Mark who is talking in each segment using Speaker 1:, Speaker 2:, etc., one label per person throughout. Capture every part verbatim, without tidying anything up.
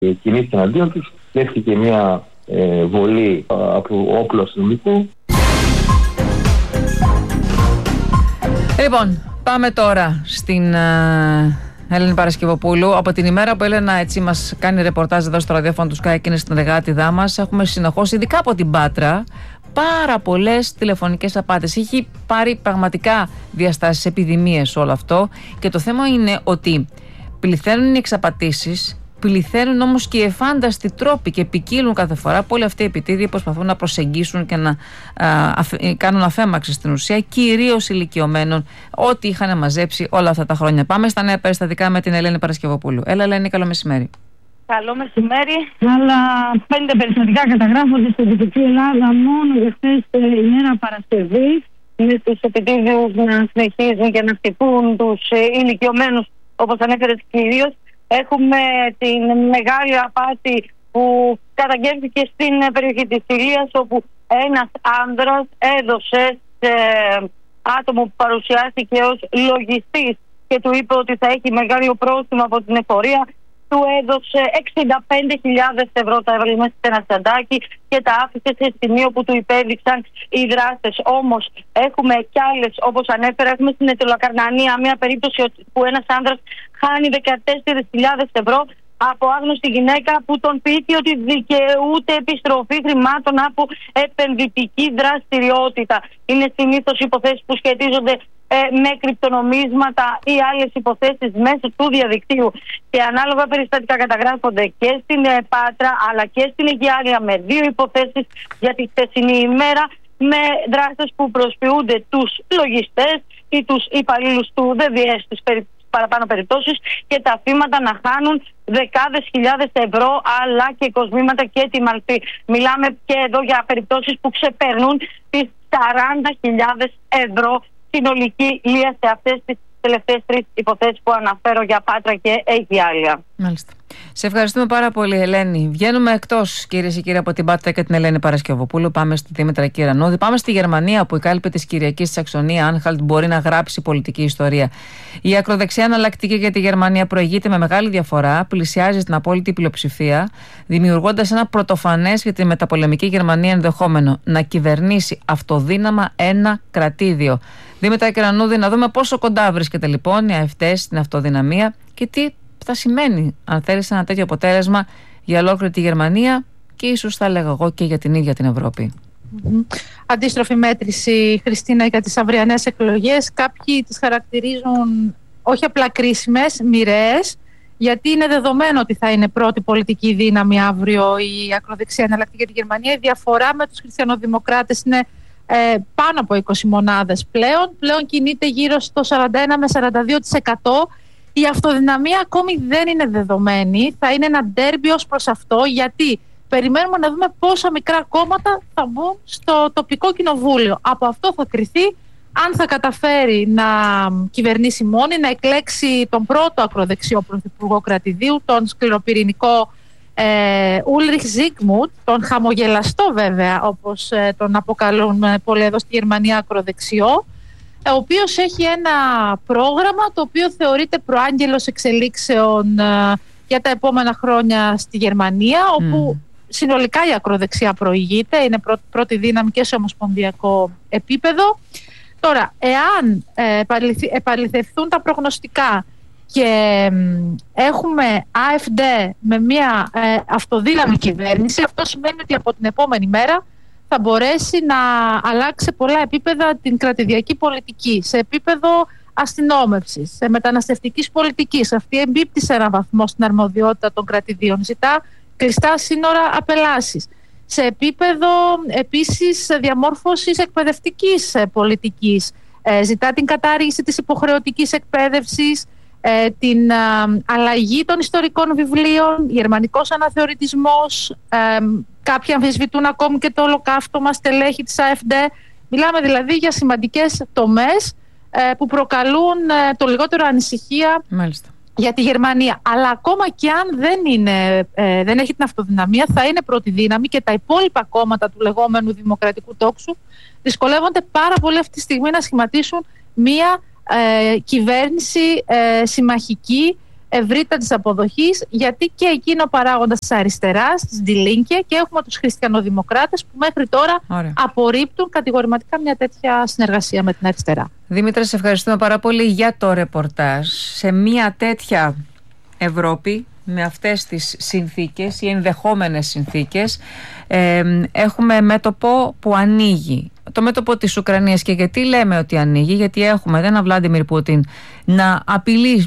Speaker 1: και κινήθηκε εναντίον τους. Δέχτηκε μια ε, βολή από όπλο αστυνομικού.
Speaker 2: Λοιπόν, πάμε τώρα στην uh, Ελένη Παρασκευοπούλου. Από την ημέρα που η Έλενα έτσι μας κάνει ρεπορτάζ εδώ στο ραδιόφωνο του Sky και είναι στην εργάτιδά μας, έχουμε συνεχώς, ειδικά από την Πάτρα, πάρα πολλές τηλεφωνικές απάτες. Έχει πάρει πραγματικά διαστάσεις, επιδημίες όλο αυτό, και το θέμα είναι ότι πληθαίνουν οι εξαπατήσεις, πληθαίνουν όμως και οι εφάνταστοι τρόποι και ποικίλουν κάθε φορά που όλοι αυτοί οι επιτίδιοι προσπαθούν να προσεγγίσουν και να α, αφ, κάνουν αφέμαξη στην ουσία, κυρίως ηλικιωμένων, ό,τι είχαν μαζέψει όλα αυτά τα χρόνια. Πάμε στα νέα περιστατικά με την Ελένη Παρασκευοπούλου. Έλα, Ελένη, καλό μεσημέρι.
Speaker 3: Καλό μεσημέρι. Άλλα πέντε περιστατικά καταγράφονται στην Δυτική Ελλάδα μόνο για χθες ημέρα Παρασκευή, με τους επιτίδιους να συνεχίζουν και να χτυπούν τους ηλικιωμένους, όπως ανέφερες κυρίως. Έχουμε την μεγάλη απάτη που καταγγέλθηκε στην περιοχή της Ηλίας, όπου ένας άνδρας έδωσε σε άτομο που παρουσιάστηκε ως λογιστής και του είπε ότι θα έχει μεγάλο πρόστιμο από την εφορία, του έδωσε εξήντα πέντε χιλιάδες ευρώ, τα έβαλε μέσα σε ένα τσαντάκι και τα άφησε σε σημείο που του υπέδειξαν οι δράστες. Όμως έχουμε κι άλλες, όπως ανέφερα, έχουμε στην Αιτωλακαρνανία μια περίπτωση που ένας άνδρας χάνει δεκατέσσερις χιλιάδες ευρώ από άγνωστη γυναίκα που τον πείθει ότι δικαιούται επιστροφή χρημάτων από επενδυτική δραστηριότητα. Είναι συνήθως υποθέσεις που σχετίζονται ε, με κρυπτονομίσματα ή άλλες υποθέσεις μέσω του διαδικτύου. Και ανάλογα περιστατικά καταγράφονται και στην ε, Πάτρα αλλά και στην Αιγιάλια, με δύο υποθέσεις για τη χθεσινή ημέρα, με δράστες που προσποιούνται τους λογιστές ή τους υπαλλήλους του ντι βι ες στις περιπτώσεις, παραπάνω περιπτώσεις, και τα θύματα να χάνουν δεκάδες χιλιάδες ευρώ αλλά και κοσμήματα και τιμαλτή. Μιλάμε και εδώ για περιπτώσεις που ξεπερνούν τις σαράντα χιλιάδες ευρώ συνολική λία σε αυτές τις τελευταίες τρεις υποθέσεις που αναφέρω για Πάτρα και Αιγιάλια.
Speaker 2: Μάλιστα. Σε ευχαριστούμε πάρα πολύ, Ελένη. Βγαίνουμε εκτός, κυρίες και κύριοι, από την Πάτρα και την Ελένη Παρασκευοπούλου. Πάμε στη Δήμητρα Κυρανώδη. Πάμε στη Γερμανία, που η κάλπη της Κυριακής στη Σαξονία Άνχαλτ μπορεί να γράψει πολιτική ιστορία. Η ακροδεξιά εναλλακτική για τη Γερμανία προηγείται με μεγάλη διαφορά, πλησιάζει στην απόλυτη πλειοψηφία, δημιουργώντας ένα πρωτοφανές για τη μεταπολεμική Γερμανία ενδεχόμενο να κυβερνήσει αυτοδύναμα ένα κρατήδιο. Δήμητρα Κυρανώδη, να δούμε πόσο κοντά βρίσκεται λοιπόν η ΑΕΦΤΕ στην αυτοδυναμία και τι θα σημαίνει, αν θέλεις, ένα τέτοιο αποτέλεσμα για ολόκληρη τη Γερμανία και ίσως, θα έλεγα εγώ, και για την ίδια την Ευρώπη.
Speaker 4: Mm-hmm. Αντίστροφη μέτρηση, Χριστίνα, για τις αυριανές εκλογές. Κάποιοι τις χαρακτηρίζουν όχι απλά κρίσιμες, μοιραίες, γιατί είναι δεδομένο ότι θα είναι πρώτη πολιτική δύναμη αύριο η ακροδεξιά εναλλακτική για τη Γερμανία. Η διαφορά με τους χριστιανοδημοκράτες είναι ε, πάνω από είκοσι μονάδες πλέον. Πλέον κινείται γύρω στο σαράντα ένα με σαράντα δύο τοις εκατό. Η αυτοδυναμία ακόμη δεν είναι δεδομένη. Θα είναι ένα ντέρμπι ως προς αυτό, γιατί περιμένουμε να δούμε πόσα μικρά κόμματα θα μπουν στο τοπικό κοινοβούλιο. Από αυτό θα κριθεί αν θα καταφέρει να κυβερνήσει μόνη, να εκλέξει τον πρώτο ακροδεξιό πρωθυπουργό κρατηδίου, τον σκληροπυρηνικό Ούλριχ Ζίγμουντ, τον χαμογελαστό βέβαια, όπως ε, τον αποκαλούν πολλοί εδώ στη Γερμανία, ακροδεξιό, ο οποίος έχει ένα πρόγραμμα το οποίο θεωρείται προάγγελος εξελίξεων ε, για τα επόμενα χρόνια στη Γερμανία, mm. όπου συνολικά η ακροδεξιά προηγείται, είναι πρω, πρώτη δύναμη και σε ομοσπονδιακό επίπεδο. Τώρα, εάν ε, επαληθευθούν τα προγνωστικά και ε, έχουμε ΑΕΦΔΕ με μια ε, αυτοδύναμη κυβέρνηση, αυτό σημαίνει ότι από την επόμενη μέρα θα μπορέσει να αλλάξει σε πολλά επίπεδα την κρατηδιακή πολιτική, σε επίπεδο αστυνόμευσης, σε μεταναστευτικής πολιτικής. Αυτή εμπίπτει σε έναν βαθμό στην αρμοδιότητα των κρατηδίων. Ζητά κλειστά σύνορα, απελάσεις. Σε επίπεδο επίσης διαμόρφωσης εκπαιδευτικής πολιτικής. Ε, ζητά την κατάργηση της υποχρεωτικής εκπαίδευσης, ε, την ε, αλλαγή των ιστορικών βιβλίων, γερμανικός αναθεωρητισμός. Ε, κάποιοι αμφισβητούν ακόμη και το ολοκαύτωμα στελέχη της ΑΕΦΔΕ. Μιλάμε δηλαδή για σημαντικές τομές ε, που προκαλούν ε, το λιγότερο ανησυχία. Μάλιστα. Για τη Γερμανία. Αλλά ακόμα και αν δεν, είναι, ε, δεν έχει την αυτοδυναμία, θα είναι πρώτη δύναμη και τα υπόλοιπα κόμματα του λεγόμενου δημοκρατικού τόξου δυσκολεύονται πάρα πολύ αυτή τη στιγμή να σχηματίσουν μία ε, κυβέρνηση ε, συμμαχική ευρύτατης αποδοχής, γιατί και εκείνο παράγοντας της αριστεράς, της Die Linke, και έχουμε τους χριστιανοδημοκράτες που μέχρι τώρα Ωραία. απορρίπτουν κατηγορηματικά μια τέτοια συνεργασία με την αριστερά.
Speaker 2: Δήμητρα, σε ευχαριστούμε πάρα πολύ για το ρεπορτάζ. Σε μια τέτοια Ευρώπη, με αυτές τις συνθήκες ή ενδεχόμενες συνθήκες, ε, έχουμε μέτωπο που ανοίγει. Το μέτωπο της Ουκρανίας. Και γιατί λέμε ότι ανοίγει? Γιατί έχουμε έναν Βλάντιμιρ Πούτιν να απειλεί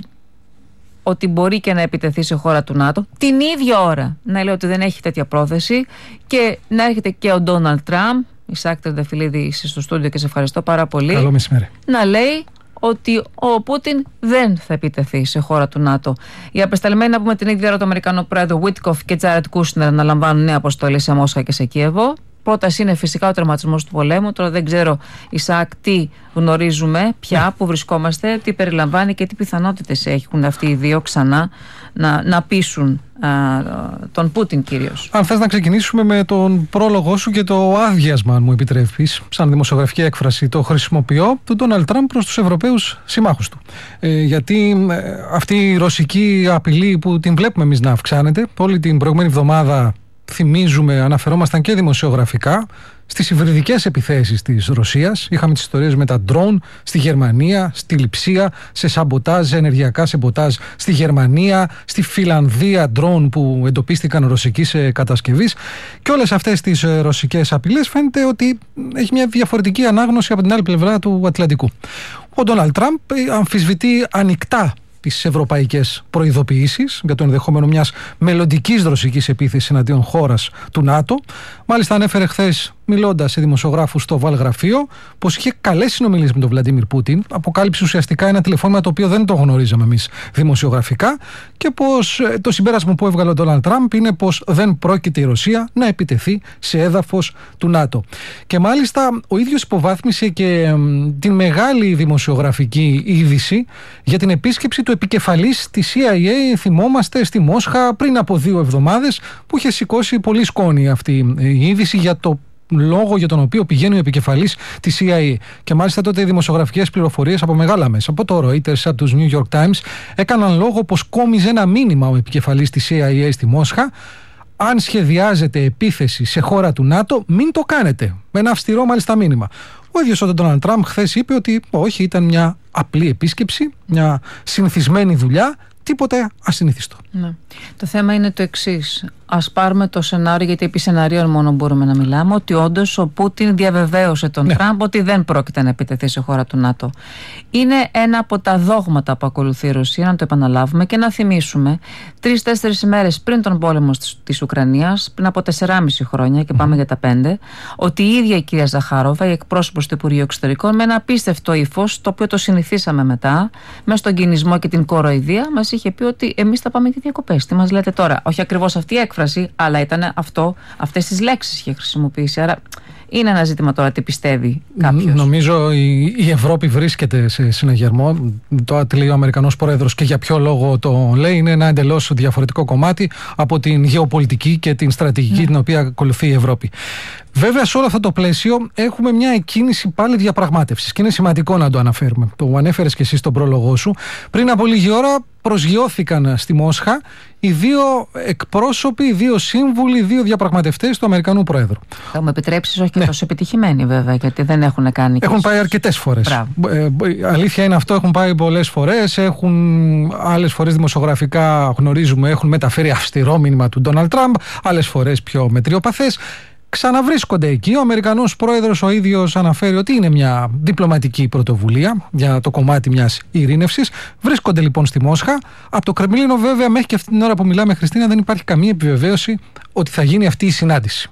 Speaker 2: ότι μπορεί και να επιτεθεί σε χώρα του ΝΑΤΟ, την ίδια ώρα να λέει ότι δεν έχει τέτοια πρόθεση, και να έρχεται και ο Ντόναλντ Τραμπ, Ισάκ Τρενταφυλλίδη, είσαι στο στούντιο και σε ευχαριστώ πάρα πολύ,
Speaker 5: καλό μεσημέρι,
Speaker 2: να λέει ότι ο Πούτιν δεν θα επιτεθεί σε χώρα του ΝΑΤΟ. Οι απεσταλμένοι, να πούμε, την ίδια ώρα του Αμερικανού πρόεδρου Βίτκοφ και Τζάρετ Κούσνερ να λαμβάνουν νέα αποστολή σε Μόσχα και σε Κίεβο. Πρόταση είναι φυσικά ο τερματισμός του πολέμου. Τώρα δεν ξέρω, Ισάκ, τι γνωρίζουμε πια, που βρισκόμαστε, τι περιλαμβάνει και τι πιθανότητες έχουν αυτοί οι δύο ξανά να, να πείσουν α, τον Πούτιν κυρίως.
Speaker 5: Αν θες να ξεκινήσουμε με τον πρόλογο σου και το άδειασμα, αν μου επιτρέπεις, σαν δημοσιογραφική έκφραση, το χρησιμοποιώ, του Ντόναλντ Τραμπ προς τους Ευρωπαίους συμμάχους του. Ε, γιατί ε, αυτή η ρωσική απειλή που την βλέπουμε εμείς να αυξάνεται, όλη την προηγούμενη εβδομάδα θυμίζουμε, αναφερόμασταν και δημοσιογραφικά στις υβριδικές επιθέσεις της Ρωσίας. Είχαμε τις ιστορίες με τα ντρόουν στη Γερμανία, στη Λειψία, σε σαμποτάζ, ενεργειακά σαμποτάζ στη Γερμανία, στη Φιλανδία, ντρόουν που εντοπίστηκαν ρωσικής κατασκευής. Και όλες αυτές τις ρωσικές απειλές φαίνεται ότι έχει μια διαφορετική ανάγνωση από την άλλη πλευρά του Ατλαντικού. Ο Ντόναλντ Τραμπ αμφισβητεί ανοιχτά τις ευρωπαϊκές προειδοποιήσεις για το ενδεχόμενο μιας μελλοντικής ρωσικής επίθεσης εναντίον χώρας του ΝΑΤΟ. Μάλιστα, ανέφερε χθες, μιλώντας σε δημοσιογράφους στο Βαλγραφείο, πως είχε καλές συνομιλίες με τον Βλαντίμιρ Πούτιν. Αποκάλυψε ουσιαστικά ένα τηλεφώνημα το οποίο δεν το γνωρίζαμε εμείς δημοσιογραφικά, και πως το συμπέρασμα που έβγαλε ο Ντόναλντ Τραμπ είναι πως δεν πρόκειται η Ρωσία να επιτεθεί σε έδαφος του ΝΑΤΟ. Και μάλιστα ο ίδιος υποβάθμισε και μ, την μεγάλη δημοσιογραφική είδηση για την επίσκεψη του επικεφαλής της σι άι έι, θυμόμαστε, στη Μόσχα πριν από δύο εβδομάδες, που είχε σηκώσει πολύ σκόνη αυτή η είδηση για το λόγο για τον οποίο πηγαίνει ο επικεφαλής της σι άι έι. Και μάλιστα τότε οι δημοσιογραφικές πληροφορίες από μεγάλα μέσα, από το Reuters, από τους New York Times, έκαναν λόγο πως κόμιζε ένα μήνυμα ο επικεφαλής της σι άι έι στη Μόσχα: αν σχεδιάζετε επίθεση σε χώρα του ΝΑΤΟ, μην το κάνετε. Με ένα αυστηρό μάλιστα μήνυμα. Ο ίδιος ο Ντόναλντ Τραμπ χθες είπε ότι όχι, ήταν μια απλή επίσκεψη, μια συνηθισμένη δουλειά, τίποτε ασυνήθιστο.
Speaker 2: Ναι. Το θέμα είναι το εξής. Ας πάρουμε το σενάριο, γιατί επί σενάριων μόνο μπορούμε να μιλάμε, ότι όντως ο Πούτιν διαβεβαίωσε τον ναι. Τραμπ ότι δεν πρόκειται να επιτεθεί σε χώρα του ΝΑΤΟ. Είναι ένα από τα δόγματα που ακολουθεί η Ρωσία, να το επαναλάβουμε και να θυμίσουμε, τρεις-τέσσερις ημέρες πριν τον πόλεμο της Ουκρανίας, πριν από τεσσεράμισι χρόνια, και πάμε mm. για τα πέντε, ότι η ίδια η κυρία Ζαχάροβα, η εκπρόσωπος του Υπουργείου Εξωτερικών, με ένα απίστευτο ύφος, το οποίο το συνηθίσαμε μετά, μέσα στον κινησμό και την κοροϊδία, μας είχε πει ότι εμείς θα πάμε για διακοπές. Τι μας λέτε τώρα? Όχι ακριβώς αυτή η έκφραση, αλλά ήταν αυτό, αυτές τις λέξεις είχε χρησιμοποιήσει. Άρα είναι ένα ζήτημα τώρα τι πιστεύει κάποιος.
Speaker 5: Νομίζω η, η Ευρώπη βρίσκεται σε συναγερμό. Το λέει ο Αμερικανός πρόεδρος, και για ποιο λόγο το λέει. Είναι ένα εντελώς διαφορετικό κομμάτι από την γεωπολιτική και την στρατηγική ναι. την οποία ακολουθεί η Ευρώπη. Βέβαια, σε όλο αυτό το πλαίσιο έχουμε μια εκκίνηση πάλι διαπραγμάτευσης, και είναι σημαντικό να το αναφέρουμε. Το ανέφερες και εσύ στον πρόλογό σου. Πριν από λίγη ώρα προσγειώθηκαν στη Μόσχα οι δύο εκπρόσωποι, οι δύο σύμβουλοι, οι δύο διαπραγματευτές του Αμερικανού Πρόεδρου.
Speaker 2: Θα μου επιτρέψεις, όχι και ναι. τόσο επιτυχημένοι βέβαια, γιατί δεν έχουν κάνει.
Speaker 5: Έχουν πάει αρκετές φορές. Ε, αλήθεια είναι αυτό, έχουν πάει πολλές φορές. Έχουν άλλες φορές δημοσιογραφικά, γνωρίζουμε, έχουν μεταφέρει αυστηρό μήνυμα του Ντόναλντ Τραμπ, άλλες φορές πιο μετριοπαθές. Ξαναβρίσκονται εκεί. Ο Αμερικανός πρόεδρος ο ίδιος αναφέρει ότι είναι μια διπλωματική πρωτοβουλία για το κομμάτι μιας ειρήνευσης. Βρίσκονται λοιπόν στη Μόσχα. Από το Κρεμλίνο, βέβαια, μέχρι και αυτή την ώρα που μιλάμε, Χριστίνα, δεν υπάρχει καμία επιβεβαίωση ότι θα γίνει αυτή η συνάντηση.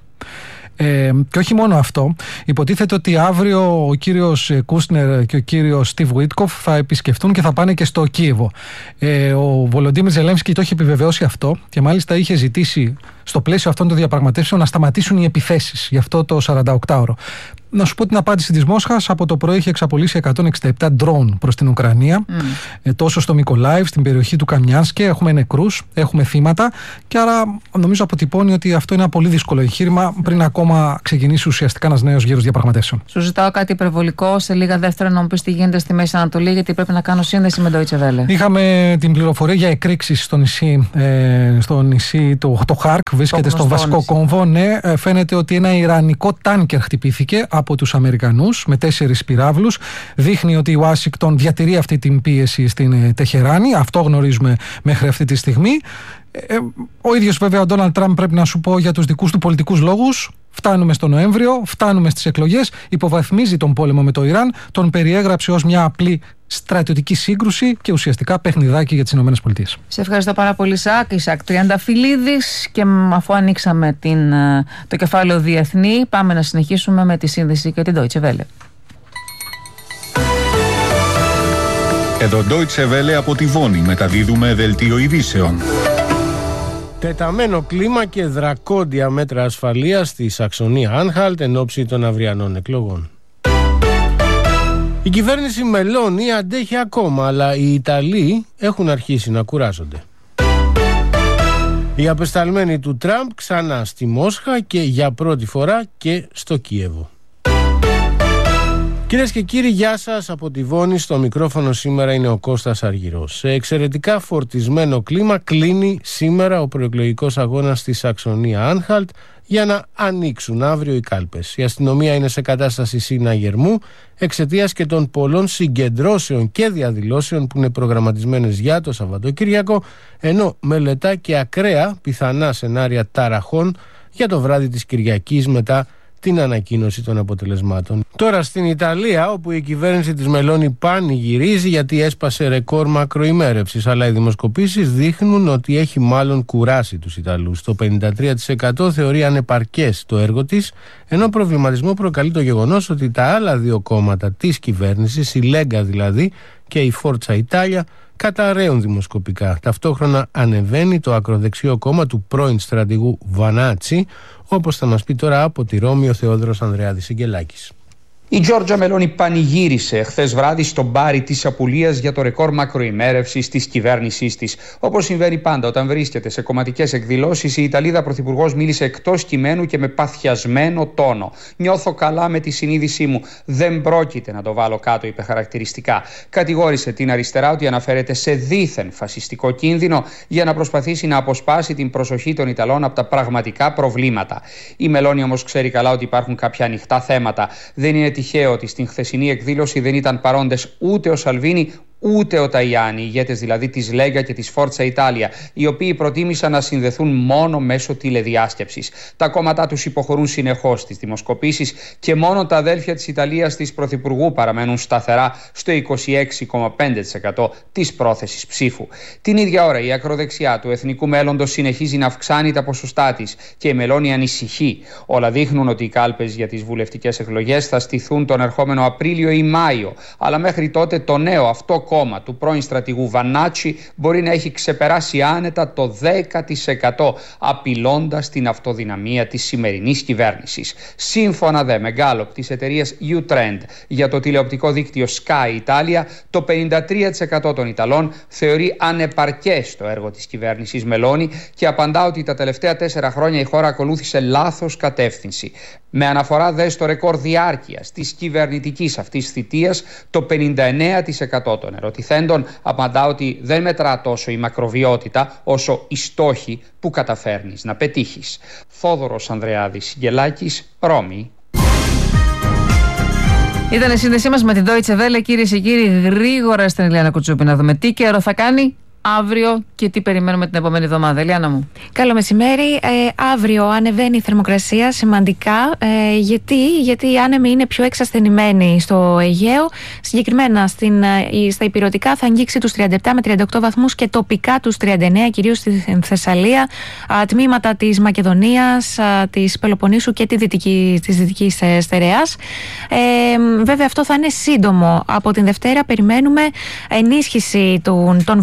Speaker 5: Ε, και όχι μόνο αυτό, υποτίθεται ότι αύριο ο κύριος Κούσνερ και ο κύριος Στιβ Βίτκοφ θα επισκεφτούν και θα πάνε και στο Κίεβο. Ε, ο Βολοντίμιρ Ζελένσκι το έχει επιβεβαιώσει αυτό, και μάλιστα είχε ζητήσει στο πλαίσιο αυτών των διαπραγματεύσεων να σταματήσουν οι επιθέσεις για αυτό το σαρανταοκτάωρο. να σου πω την απάντηση της Μόσχας. Από το πρωί έχει εξαπολύσει εκατόν εξήντα επτά ντρόουν προς την Ουκρανία. Mm. Ε, τόσο στο Μικολάιβ, στην περιοχή του Καμιάνσκε. Έχουμε νεκρούς, έχουμε θύματα. Και άρα νομίζω αποτυπώνει ότι αυτό είναι ένα πολύ δύσκολο εγχείρημα πριν ακόμα ξεκινήσει ουσιαστικά ένας νέος γύρος διαπραγματεύσεων. Σου
Speaker 2: ζητάω κάτι υπερβολικό σε λίγα δεύτερα να μου πεις τι γίνεται στη Μέση Ανατολή, γιατί πρέπει να κάνω σύνδεση με Deutsche Welle. Είχαμε την πληροφορία για εκρήξεις στο νησί, ε, στο νησί το, το Χάρκ, βρίσκεται στον βασικό νησί. κόμβο. Ναι, φαίνεται ότι ένα ιρανικό τάνκερ χτυπήθηκε από τους Αμερικανούς με τέσσερις πυράβλους. Δείχνει ότι η Ουάσιγκτον διατηρεί αυτή την πίεση στην Τεχεράνη. Αυτό γνωρίζουμε μέχρι αυτή τη στιγμή. Ε, ο ίδιος βέβαια ο Ντόναλντ Τραμπ, πρέπει να σου πω, για τους δικούς του πολιτικούς λόγους, φτάνουμε στο Νοέμβριο, φτάνουμε στις εκλογές, υποβαθμίζει τον πόλεμο με το Ιράν, τον περιέγραψε ως μια απλή στρατιωτική σύγκρουση και ουσιαστικά παιχνιδάκι για τις ΗΠΑ. Σε ευχαριστώ πάρα πολύ, Ισακ. Ισακ Τριανταφυλλίδης. Και αφού ανοίξαμε την, το κεφάλαιο διεθνή, πάμε να συνεχίσουμε με τη σύνδεση και την Deutsche Welle.
Speaker 6: Εδώ Deutsche Welle από τη Βόνη, μεταδίδουμε δελτίο ειδήσεων.
Speaker 7: Τεταμένο κλίμα και δρακόντια μέτρα ασφαλείας στη Σαξονία-Άνχαλτ εν ώψη των αυριανών εκλογών. Η κυβέρνηση Μελώνη αντέχει ακόμα, αλλά οι Ιταλοί έχουν αρχίσει να κουράζονται. Οι απεσταλμένοι του Τραμπ ξανά στη Μόσχα και για πρώτη φορά και στο Κίεβο. Κυρίες και κύριοι, γεια σας από τη Βόνη. Στο μικρόφωνο σήμερα είναι ο Κώστας Αργυρός. Σε εξαιρετικά φορτισμένο κλίμα κλείνει σήμερα ο προεκλογικός αγώνας στη Σαξονία-Άνχαλτ για να ανοίξουν αύριο οι κάλπες. Η αστυνομία είναι σε κατάσταση συναγερμού εξαιτίας και των πολλών συγκεντρώσεων και διαδηλώσεων που είναι προγραμματισμένες για το Σαββατοκύριακο, ενώ μελετά και ακραία πιθανά σενάρια ταραχών για το βράδυ της Κυριακής μετά την ανακοίνωση των αποτελεσμάτων. Τώρα στην Ιταλία, όπου η κυβέρνηση της Μελώνη πανηγυρίζει γιατί έσπασε ρεκόρ μακροημέρευσης, αλλά οι δημοσκοπήσεις δείχνουν ότι έχει μάλλον κουράσει τους Ιταλούς. Το πενήντα τρία τοις εκατό θεωρεί ανεπαρκές το έργο της, ενώ προβληματισμό προκαλεί το γεγονός ότι τα άλλα δύο κόμματα της κυβέρνησης, η Λέγκα δηλαδή και η Φόρτσα Ιτάλια, καταραίουν δημοσκοπικά. Ταυτόχρονα ανεβαίνει το ακροδεξιό κόμμα του πρώην στρατηγού Βανάτσι, όπως θα μας πει τώρα από τη Ρώμη ο Θεόδωρος Ανδρεάδης Σιγκελάκης.
Speaker 8: Η Τζόρτζα Μελώνη πανηγύρισε χθες βράδυ στον μπάρι της απουλίας για το ρεκόρ μακροημέρευσης της κυβέρνησής της. Όπως συμβαίνει πάντα όταν βρίσκεται σε κομματικές εκδηλώσεις, η Ιταλίδα πρωθυπουργός μίλησε εκτός κειμένου και με παθιασμένο τόνο. «Νιώθω καλά με τη συνείδησή μου. Δεν πρόκειται να το βάλω κάτω», είπε χαρακτηριστικά. Κατηγόρησε την αριστερά ότι αναφέρεται σε δίθεν φασιστικό κίνδυνο για να προσπαθήσει να αποσπάσει την προσοχή των Ιταλών από τα πραγματικά προβλήματα. Η Μελώνη όμως ξέρει καλά ότι υπάρχουν κάποια ανοιχτά θέματα. Δεν είναι τυχαίο ότι στην χθεσινή εκδήλωση δεν ήταν παρόντες ούτε ο Σαλβίνι ούτε ο Ταϊάνι, ηγέτες δηλαδή της Λέγκα και της Φόρτσα Ιτάλια, οι οποίοι προτίμησαν να συνδεθούν μόνο μέσω τηλεδιάσκεψης. Τα κόμματά τους υποχωρούν συνεχώς στις δημοσκοπήσεις και μόνο τα αδέλφια της Ιταλίας της Πρωθυπουργού παραμένουν σταθερά στο είκοσι έξι κόμμα πέντε τοις εκατό της πρόθεσης ψήφου. Την ίδια ώρα η ακροδεξιά του Εθνικού Μέλλοντος συνεχίζει να αυξάνει τα ποσοστά της και η Μελώνη ανησυχεί. Όλα δείχνουν ότι οι κάλπες για τις βουλευτικές εκλογές θα στηθούν τον ερχόμενο Απρίλιο ή Μάιο, αλλά μέχρι τότε το νέο αυτό κόμμα του πρώην στρατηγού Βανάτσι μπορεί να έχει ξεπεράσει άνετα το δέκα τοις εκατό, απειλώντας την αυτοδυναμία της σημερινής κυβέρνησης. Σύμφωνα δε με γκάλοπ της εταιρείας U-Trend για το τηλεοπτικό δίκτυο Sky Italia, το πενήντα τρία τοις εκατό των Ιταλών θεωρεί ανεπαρκές το έργο της κυβέρνησης Μελώνη και απαντά ότι τα τελευταία τέσσερα χρόνια η χώρα ακολούθησε λάθος κατεύθυνση. Με αναφορά δε στο ρεκόρ διάρκειας της κυβερνητικής αυτής θητείας, το πενήντα εννέα τοις εκατό των ερωτηθέντων απαντά ότι δεν μετρά τόσο η μακροβιότητα όσο οι στόχοι που καταφέρνεις να πετύχεις. Θόδωρος Ανδρεάδης Σιγκελάκης, Ρώμη.
Speaker 2: Ήταν η σύνδεσή μας με την Deutsche Welle, κυρίες και κύριοι. Γρήγορα στην Ηλιάνα Κουτσούπη να δούμε τι καιρό θα κάνει αύριο και τι περιμένουμε την επόμενη εβδομάδα. Ελιάνα μου.
Speaker 9: Καλό μεσημέρι. Ε, αύριο ανεβαίνει η θερμοκρασία σημαντικά. Ε, γιατί, γιατί οι άνεμοι είναι πιο εξασθενημένοι στο Αιγαίο. Συγκεκριμένα στην, στα Ηπειρωτικά θα αγγίξει τους τριάντα επτά με τριάντα οκτώ βαθμούς και τοπικά τους τριάντα εννέα, κυρίως στη Θεσσαλία, α, τμήματα της Μακεδονίας, α, της Πελοποννήσου και τη δυτική, της Δυτικής ε, Στερεάς. Ε, βέβαια αυτό θα είναι σύντομο. Από την Δευτέρα περιμένουμε ενίσχυση των, των βορειάδων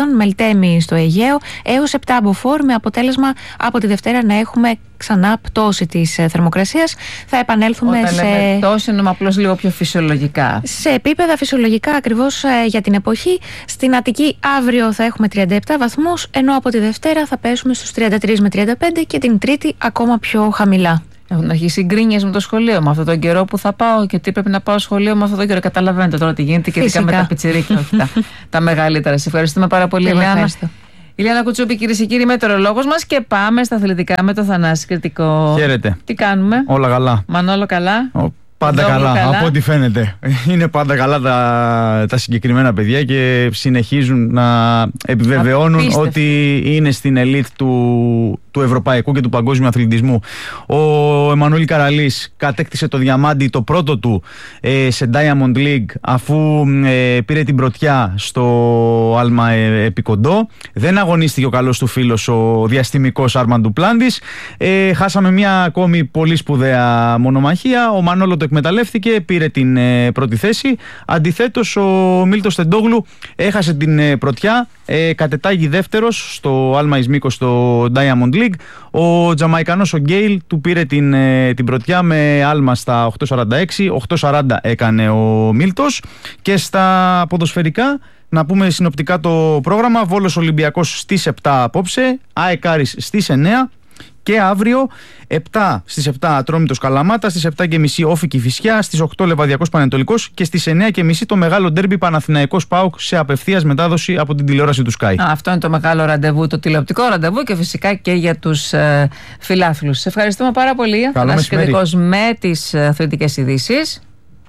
Speaker 9: υδάτων, Μελτέμι στο Αιγαίο, έως επτά μποφόρ, με αποτέλεσμα από τη Δευτέρα να έχουμε ξανά πτώση της θερμοκρασίας. Θα επανέλθουμε
Speaker 2: Όταν
Speaker 9: σε.
Speaker 2: Λέμε πτώση, εννοούμε απλώς λίγο πιο φυσιολογικά.
Speaker 9: Σε επίπεδα φυσιολογικά ακριβώς για την εποχή. Στην Αττική αύριο θα έχουμε τριάντα επτά βαθμούς, ενώ από τη Δευτέρα θα πέσουμε στους τριάντα τρία με τριάντα πέντε και την Τρίτη ακόμα πιο χαμηλά.
Speaker 2: Έχουν αρχίσει γκρίνιες με το σχολείο, με αυτόν τον καιρό που θα πάω και τι πρέπει να πάω σχολείο με αυτόν τον καιρό. Καταλαβαίνετε τώρα τι γίνεται και ειδικά με τα πιτσιρίκια, όχι τα, τα μεγαλύτερα. Σε ευχαριστούμε πάρα πολύ, Ηλιάνα. Ηλιάνα Κουτσούπη, κυρίες και κύριοι, μετεωρολόγος μας, και πάμε στα αθλητικά με το Θανάση Κρητικό.
Speaker 10: Χαίρετε.
Speaker 2: Τι κάνουμε?
Speaker 10: Όλα καλά.
Speaker 2: Μανόλο, καλά.
Speaker 10: Ο, πάντα καλά, καλά, από ό,τι φαίνεται. Είναι πάντα καλά τα, τα συγκεκριμένα παιδιά και συνεχίζουν να επιβεβαιώνουν Απίστευτο. ότι είναι στην ελίτ του, του ευρωπαϊκού και του παγκόσμιου αθλητισμού. Ο Εμμανουήλ Καραλής κατέκτησε το διαμάντι, το πρώτο του ε, σε Diamond League, αφού ε, πήρε την πρωτιά στο άλμα ε, επικοντό. Δεν αγωνίστηκε ο καλός του φίλος, ο διαστημικός Άρμαν Ντουπλάντης. Ε, χάσαμε μια ακόμη πολύ σπουδαία μονομαχία. Ο Μανόλο το εκμεταλλεύτηκε, πήρε την ε, πρώτη θέση. Αντιθέτως, ο Μίλτος Τεντόγλου έχασε την ε, πρωτιά, ε, κατετάγει δεύτερος στο άλμα εις μήκος στο Diamond League. Ο Τζαμαϊκανός ο Γκέιλ του πήρε την, ε, την πρωτιά με άλμα στα οκτώ σαράντα έξι, οκτώ σαράντα έκανε ο Μίλτος. Και στα ποδοσφαιρικά, να πούμε συνοπτικά το πρόγραμμα: Βόλος Ολυμπιακός στις επτά απόψε, ΑΕΚ Άρης στις εννέα. Και αύριο επτά, στις επτά Ατρόμητος Καλαμάτα, στις επτά και μισή Όφη Κηφισιά, στις οκτώ Λεβαδιακός Πανετολικός και στις εννέα και μισή το μεγάλο ντέρμπι Παναθηναϊκός ΠΑΟΚ σε απευθείας μετάδοση από την τηλεόραση του Sky. Α,
Speaker 2: αυτό είναι το μεγάλο ραντεβού, το τηλεοπτικό ραντεβού, και φυσικά και για τους ε, φιλάθλους. Σε ευχαριστούμε πάρα πολύ. Θανάσης Κρητικός με τις αθλητικές ειδήσεις.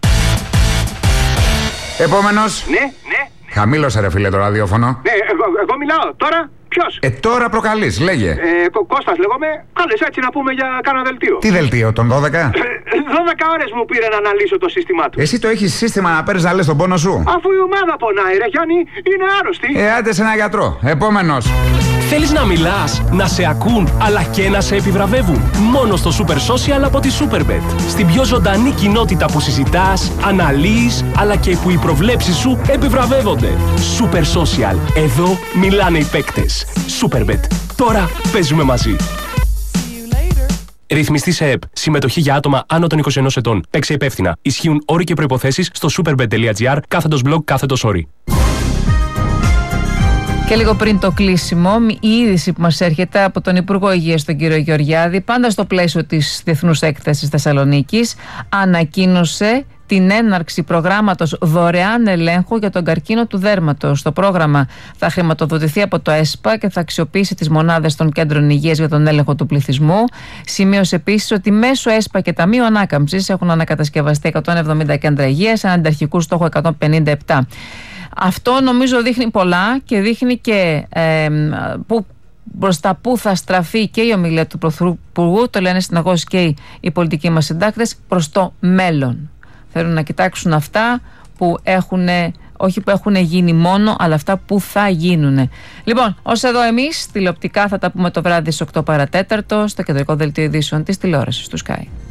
Speaker 11: Επόμενος.
Speaker 12: Ναι, ναι.
Speaker 11: Χαμήλωσε ρε φίλε το ραδιόφωνο.
Speaker 12: Ναι, εγώ, εγώ μιλάω τώρα. Ποιος?
Speaker 11: Ε, τώρα προκαλείς, λέγε.
Speaker 12: Ε, Κώστας λέγομαι. Κάλες έτσι να πούμε για κάνα δελτίο.
Speaker 11: Τι δελτίο, τον δώδεκα?
Speaker 12: Ε, δώδεκα ώρες μου πήρε να αναλύσω το σύστημά του.
Speaker 11: Εσύ το έχεις σύστημα να παίρνεις να λες τον πόνο σου?
Speaker 12: Αφού η ομάδα πονάει ρε Γιάννη, είναι άρρωστη.
Speaker 11: Ε, άντε σε ένα γιατρό. Επόμενος.
Speaker 13: Θέλεις να μιλάς, να σε ακούν, αλλά και να σε επιβραβεύουν? Μόνο στο Super Social από τη Superbet. Στην πιο ζωντανή κοινότητα που συζητάς, αναλύεις, αλλά και που οι προβλέψεις σου επιβραβεύονται. Super Social. Εδώ μιλάνε οι παίκτες. Superbet. Τώρα παίζουμε μαζί. Ρυθμιστή σε ΕΠ. Συμμετοχή για άτομα άνω των είκοσι ενός ετών. Παίξε υπεύθυνα. Ισχύουν όροι και προϋποθέσεις στο superbet.gr κάθετος blog κάθετος όροι.
Speaker 2: Και λίγο πριν το κλείσιμο, η είδηση που μας έρχεται από τον Υπουργό Υγείας, τον κύριο Γεωργιάδη, πάντα στο πλαίσιο της Διεθνούς Έκθεσης Θεσσαλονίκης, ανακοίνωσε την έναρξη προγράμματος δωρεάν ελέγχου για τον καρκίνο του δέρματος. Το πρόγραμμα θα χρηματοδοτηθεί από το ΕΣΠΑ και θα αξιοποιήσει τις μονάδες των κέντρων υγείας για τον έλεγχο του πληθυσμού. Σημείωσε επίσης ότι μέσω ΕΣΠΑ και Ταμείου Ανάκαμψης έχουν ανακατασκευαστεί εκατόν εβδομήντα κέντρα υγείας, έναν αρχικού στόχο εκατόν πενήντα επτά. Αυτό νομίζω δείχνει πολλά και δείχνει και ε, που, μπροστά πού θα στραφεί και η ομιλία του Πρωθυπουργού, το λένε συνεχώς και οι, οι πολιτικοί μας συντάκτες, προς το μέλλον. Θέλουν να κοιτάξουν αυτά που έχουν, όχι που έχουν γίνει μόνο, αλλά αυτά που θα γίνουν. Λοιπόν, ως εδώ εμείς, τηλεοπτικά θα τα πούμε το βράδυ στις οκτώ παρατέταρτο στο κεντρικό δελτίο ειδήσεων της τηλεόρασης του Sky.